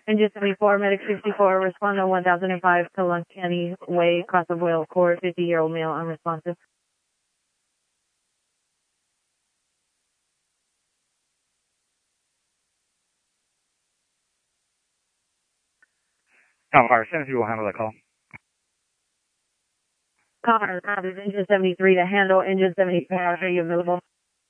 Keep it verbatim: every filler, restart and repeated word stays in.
Engine seventy-four, Medic sixty-four, respond on one thousand five to Lunkenny Way, Cross of Whale Court, fifty-year-old male, unresponsive. Cal Fire, San will handle that call. Car, copy, engine seventy-three to handle, engine seventy-four, are you available?